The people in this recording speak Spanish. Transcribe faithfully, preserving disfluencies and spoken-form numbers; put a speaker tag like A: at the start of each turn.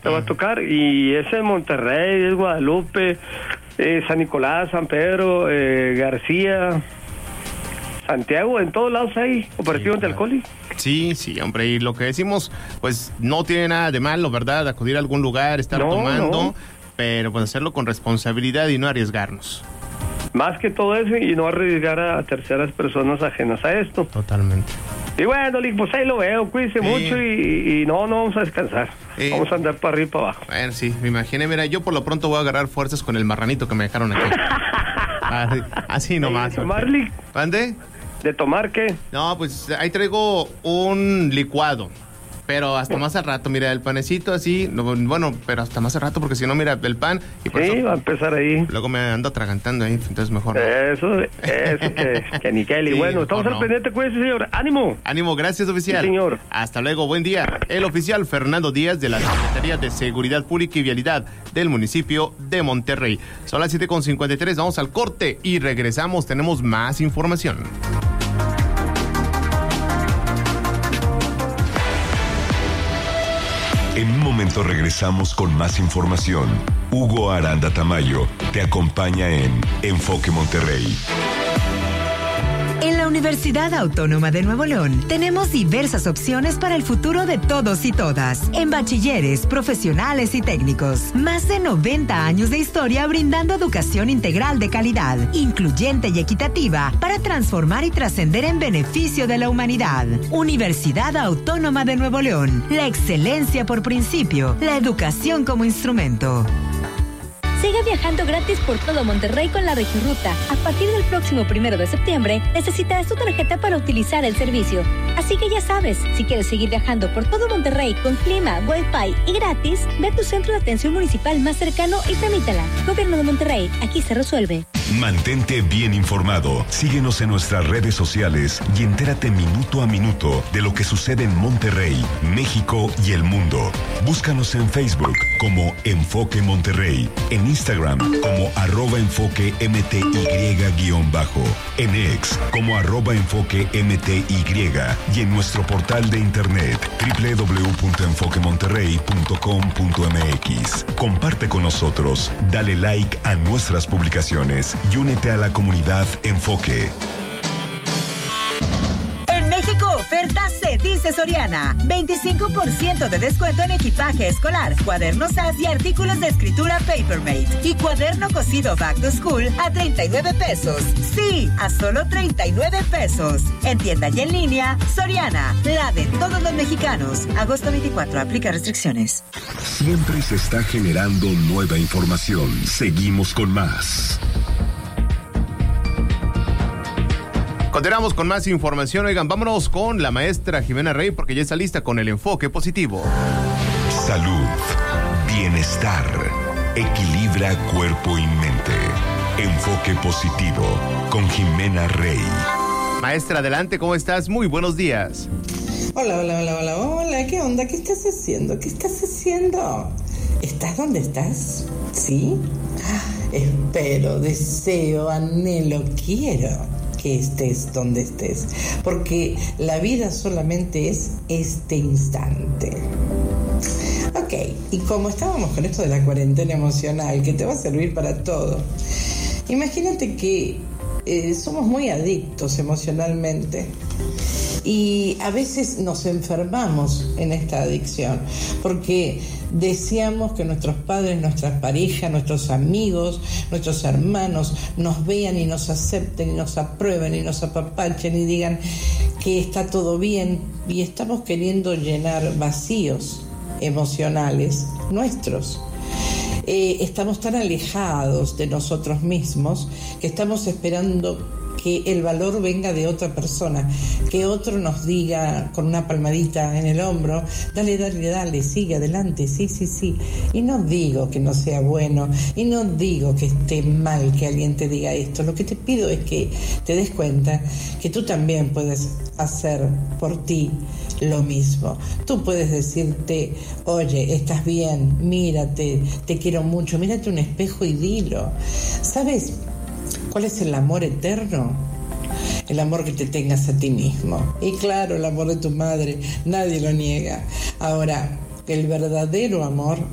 A: te va a tocar, y es en Monterrey, es Guadalupe, eh, San Nicolás, San Pedro, eh, García, Santiago, en todos lados hay operativos de alcohol.
B: Sí, sí, hombre, y lo que decimos, pues no tiene nada de malo, ¿verdad? Acudir a algún lugar, estar
A: no,
B: tomando,
A: no.
B: pero pues hacerlo con responsabilidad y no arriesgarnos.
A: Más que todo eso, y no arriesgar a terceras personas ajenas a esto.
B: Totalmente.
A: Y bueno, pues ahí lo veo, cuídense sí. mucho y, y no, no vamos a descansar. Sí. Vamos a andar para arriba y para abajo.
B: Bueno, sí, me imaginé, mira, yo por lo pronto voy a agarrar fuerzas con el marranito que me dejaron aquí. así, así nomás.
A: ¿De tomar, Lick?
B: ¿Mande?
A: ¿De tomar qué?
B: No, pues ahí traigo un licuado. Pero hasta más al rato, mira, el panecito así, no, bueno, pero hasta más al rato, porque si no, mira, el pan... Y por
A: sí,
B: eso,
A: va a empezar ahí.
B: Luego me ando atragantando ahí, entonces mejor no.
A: Eso, eso que, que ni Kelly. Sí, bueno, estamos al no. pendiente, cuídese, señor. ¡Ánimo!
B: Ánimo, gracias, oficial.
A: Sí, señor.
B: Hasta luego, buen día. El oficial Fernando Díaz de la Secretaría de Seguridad Pública y Vialidad del municipio de Monterrey. Son las siete con cincuenta y tres, vamos al corte y regresamos, tenemos más información.
C: En un momento regresamos con más información. Hugo Aranda Tamayo te acompaña en Enfoque Monterrey.
D: En la Universidad Autónoma de Nuevo León tenemos diversas opciones para el futuro de todos y todas. En bachilleres, profesionales y técnicos. Más de noventa años de historia brindando educación integral de calidad, incluyente y equitativa para transformar y trascender en beneficio de la humanidad. Universidad Autónoma de Nuevo León. La excelencia por principio, la educación como instrumento.
E: Sigue viajando gratis por todo Monterrey con la Regiruta. A partir del próximo primero de septiembre, necesitarás tu tarjeta para utilizar el servicio. Así que ya sabes, si quieres seguir viajando por todo Monterrey con clima, Wi-Fi y gratis, ve a tu centro de atención municipal más cercano y tramítala. Gobierno de Monterrey, aquí se resuelve.
C: Mantente bien informado. Síguenos en nuestras redes sociales y entérate minuto a minuto de lo que sucede en Monterrey, México y el mundo. Búscanos en Facebook como Enfoque Monterrey, en Instagram como arroba enfoque mty guión bajo, en X como arroba enfoque mty y en nuestro portal de internet doble u doble u doble u punto enfoque monterrey punto com punto m x. Comparte con nosotros, dale like a nuestras publicaciones y únete a la comunidad Enfoque.
D: En México, oferta se dice Soriana. veinticinco por ciento de descuento en equipaje escolar, cuadernos A S y artículos de escritura Papermate. Y cuaderno cosido Back to School a treinta y nueve pesos. Sí, a solo treinta y nueve pesos. En tienda y en línea, Soriana, la de todos los mexicanos. Agosto veinticuatro, aplica restricciones.
C: Siempre se está generando nueva información. Seguimos con más.
B: Continuamos con más información. Oigan, vámonos con la maestra Jimena Rey porque ya está lista con el enfoque positivo.
C: Salud, bienestar, equilibra cuerpo y mente. Enfoque positivo con Jimena Rey.
B: Maestra, adelante, ¿cómo estás? Muy buenos días.
F: Hola, hola, hola, hola, hola. ¿Qué onda? ¿Qué estás haciendo? ¿Qué estás haciendo? ¿Estás donde estás? ¿Sí? Espero, deseo, anhelo, quiero que estés donde estés, porque la vida solamente es este instante. Ok, y como estábamos con esto de la cuarentena emocional, que te va a servir para todo, imagínate que eh, somos muy adictos emocionalmente y a veces nos enfermamos en esta adicción porque deseamos que nuestros padres, nuestras parejas, nuestros amigos, nuestros hermanos nos vean y nos acepten y nos aprueben y nos apapachen y digan que está todo bien, y estamos queriendo llenar vacíos emocionales nuestros. Eh, estamos tan alejados de nosotros mismos que estamos esperando que el valor venga de otra persona, que otro nos diga con una palmadita en el hombro, dale, dale, dale, sigue adelante, sí, sí, sí. Y no digo que no sea bueno, y no digo que esté mal que alguien te diga esto. Lo que te pido es que te des cuenta que tú también puedes hacer por ti lo mismo. Tú puedes decirte, oye, estás bien, mírate, te quiero mucho, mírate un espejo y dilo. ¿Sabes cuál es el amor eterno? El amor que te tengas a ti mismo. Y claro, el amor de tu madre, nadie lo niega. Ahora, el verdadero amor